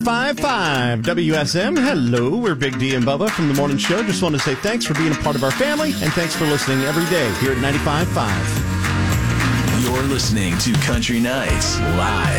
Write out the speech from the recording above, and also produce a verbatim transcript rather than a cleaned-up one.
ninety-five point five W S M. Hello, we're Big D and Bubba from The Morning Show. Just want to say thanks for being a part of our family, and thanks for listening every day here at ninety-five point five. You're listening to Country Nights Live.